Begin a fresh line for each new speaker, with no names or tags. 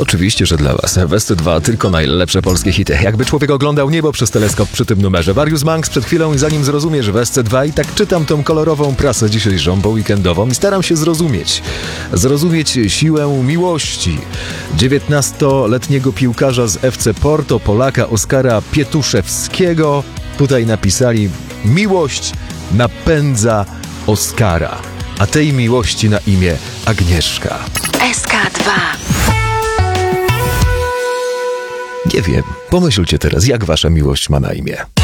Oczywiście, że dla was. Westy 2 tylko najlepsze polskie hity. Jakby człowiek oglądał niebo przez teleskop przy tym numerze. Mariusz Manx przed chwilą i zanim zrozumiesz Westy 2 i tak czytam tą kolorową prasę dzisiejszą, bo weekendową i staram się zrozumieć siłę miłości 19-letniego piłkarza z FC Porto, Polaka Oskara Pietuszewskiego. Tutaj napisali: miłość napędza Oskara, a tej miłości na imię Agnieszka.
SK2.
Nie wiem, pomyślcie teraz, jak wasza miłość ma na imię.